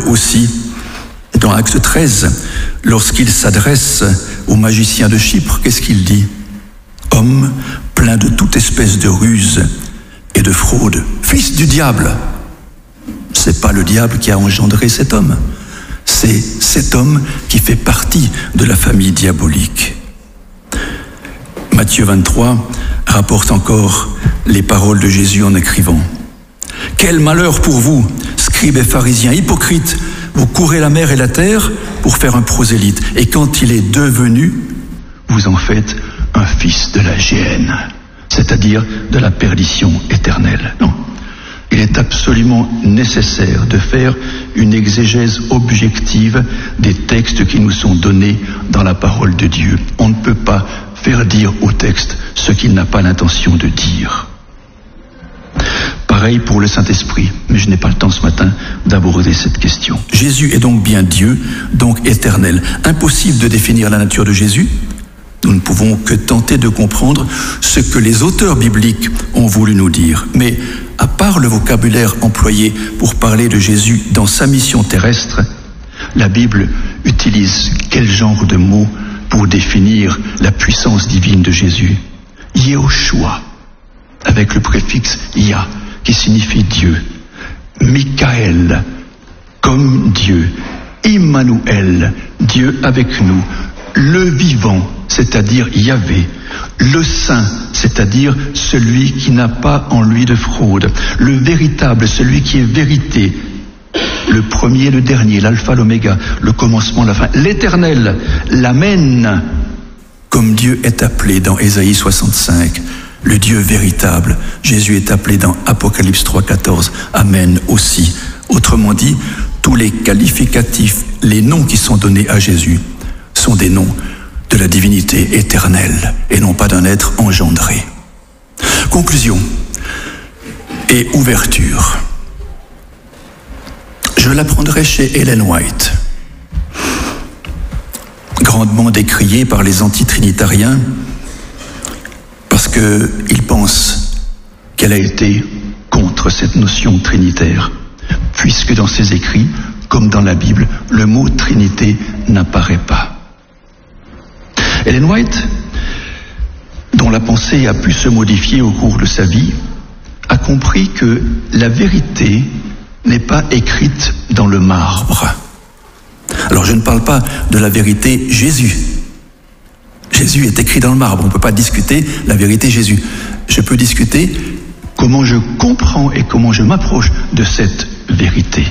aussi dans Acte 13, lorsqu'il s'adresse au magicien de Chypre, qu'est-ce qu'il dit ? Homme plein de toute espèce de ruse et de fraude, fils du diable. C'est pas le diable qui a engendré cet homme, c'est cet homme qui fait partie de la famille diabolique. Matthieu 23 rapporte encore les paroles de Jésus en écrivant : quel malheur pour vous, scribes et pharisiens hypocrites, vous courez la mer et la terre pour faire un prosélyte, et quand il est devenu, vous en faites un fils de la géhenne, c'est-à-dire de la perdition éternelle. Non, il est absolument nécessaire de faire une exégèse objective des textes qui nous sont donnés dans la parole de Dieu. On ne peut pas faire dire au texte ce qu'il n'a pas l'intention de dire. Pareil pour le Saint-Esprit, mais je n'ai pas le temps ce matin d'aborder cette question. Jésus est donc bien Dieu, donc éternel. Impossible de définir la nature de Jésus. Nous ne pouvons que tenter de comprendre ce que les auteurs bibliques ont voulu nous dire. Mais à part le vocabulaire employé pour parler de Jésus dans sa mission terrestre, la Bible utilise quel genre de mots pour définir la puissance divine de Jésus ? Yehoshua, avec le préfixe Yah, qui signifie Dieu. Michael, comme Dieu. Immanuel, Dieu avec nous. Le vivant, c'est-à-dire Yahvé. Le saint, c'est-à-dire celui qui n'a pas en lui de fraude. Le véritable, celui qui est vérité. Le premier, le dernier, l'alpha, l'oméga, le commencement, la fin. L'éternel, l'amen, comme Dieu est appelé dans Ésaïe 65. Le Dieu véritable, Jésus est appelé dans Apocalypse 3,14, Amen aussi. Autrement dit, tous les qualificatifs, les noms qui sont donnés à Jésus sont des noms de la divinité éternelle et non pas d'un être engendré. Conclusion et ouverture. Je l'apprendrai chez Ellen White, grandement décriée par les antitrinitariens, parce qu'ils pensent qu'elle a été contre cette notion trinitaire, puisque dans ses écrits, comme dans la Bible, le mot Trinité n'apparaît pas. Ellen White, dont la pensée a pu se modifier au cours de sa vie, a compris que la vérité n'est pas écrite dans le marbre. Alors je ne parle pas de la vérité Jésus. Jésus est écrit dans le marbre, on ne peut pas discuter la vérité Jésus. Je peux discuter comment je comprends et comment je m'approche de cette vérité.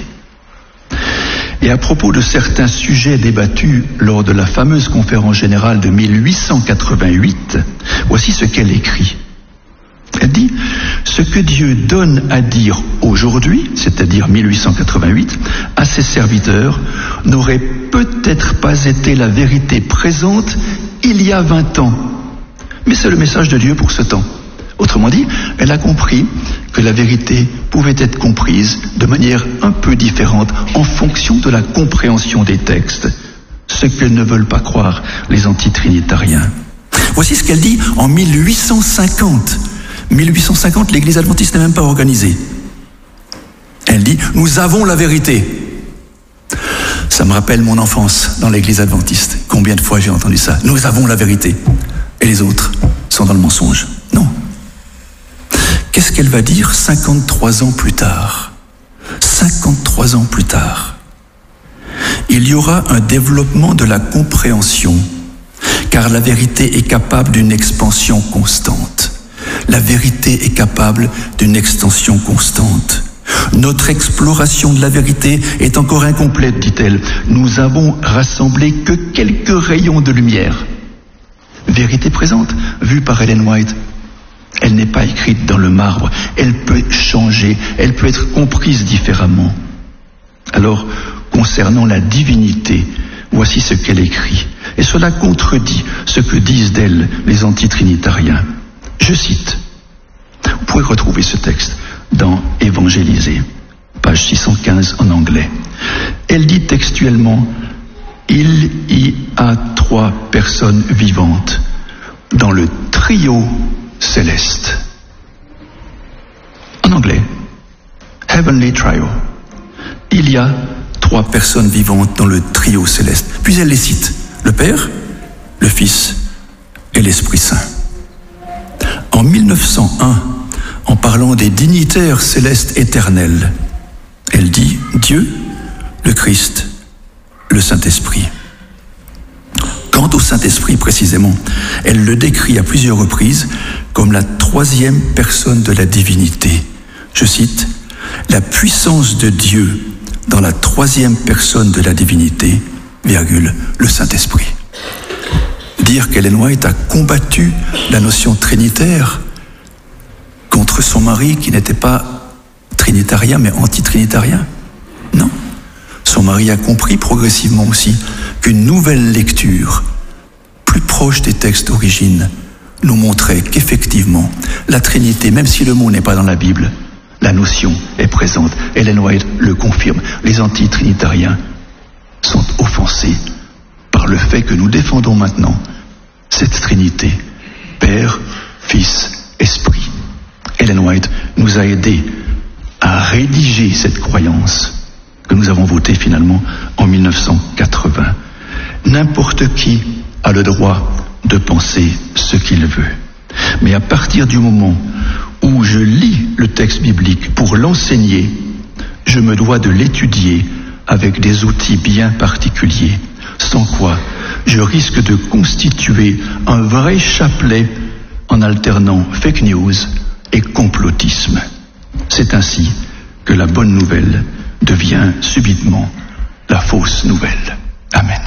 Et à propos de certains sujets débattus lors de la fameuse conférence générale de 1888, voici ce qu'elle écrit. Elle dit « Ce que Dieu donne à dire aujourd'hui, c'est-à-dire 1888, à ses serviteurs, n'aurait peut-être pas été la vérité présente il y a 20 ans. Mais c'est le message de Dieu pour ce temps. » Autrement dit, elle a compris que la vérité pouvait être comprise de manière un peu différente en fonction de la compréhension des textes, ce que ne veulent pas croire les antitrinitariens. Voici ce qu'elle dit en 1850. 1850, l'Église adventiste n'est même pas organisée. Elle dit « Nous avons la vérité ». Ça me rappelle mon enfance dans l'Église adventiste. Combien de fois j'ai entendu ça ? Nous avons la vérité. Et les autres sont dans le mensonge. Non. Qu'est-ce qu'elle va dire 53 ans plus tard ? 53 ans plus tard. Il y aura un développement de la compréhension, car la vérité est capable d'une expansion constante. La vérité est capable d'une extension constante. Notre exploration de la vérité est encore incomplète, dit-elle. Nous avons rassemblé que quelques rayons de lumière. Vérité présente, vue par Ellen White. Elle n'est pas écrite dans le marbre. Elle peut changer, elle peut être comprise différemment. Alors, concernant la divinité, voici ce qu'elle écrit. Et cela contredit ce que disent d'elle les antitrinitariens. Je cite, vous pouvez retrouver ce texte dans Évangéliser, page 615 en anglais. Elle dit textuellement, il y a 3 personnes vivantes dans le trio céleste. En anglais, Heavenly Trio. Il y a 3 personnes vivantes dans le trio céleste. Puis elle les cite, le Père, le Fils et l'Esprit Saint. En 1901, en parlant des dignitaires célestes éternels, elle dit Dieu, le Christ, le Saint-Esprit. Quant au Saint-Esprit précisément, elle le décrit à plusieurs reprises comme la 3e personne de la divinité. Je cite, « La puissance de Dieu dans la 3e personne de la divinité, virgule, le Saint-Esprit. » Dire qu'Ellen White a combattu la notion trinitaire contre son mari qui n'était pas trinitarien mais anti-trinitarien. Non. Son mari a compris progressivement aussi qu'une nouvelle lecture, plus proche des textes d'origine, nous montrait qu'effectivement, la Trinité, même si le mot n'est pas dans la Bible, la notion est présente. Ellen White le confirme. Les anti-trinitariens sont offensés par le fait que nous défendons maintenant cette Trinité, Père, Fils, Esprit. Ellen White nous a aidés à rédiger cette croyance que nous avons votée finalement en 1980. N'importe qui a le droit de penser ce qu'il veut. Mais à partir du moment où je lis le texte biblique pour l'enseigner, je me dois de l'étudier avec des outils bien particuliers, sans quoi je risque de constituer un vrai chapelet en alternant fake news et complotisme. C'est ainsi que la bonne nouvelle devient subitement la fausse nouvelle. Amen.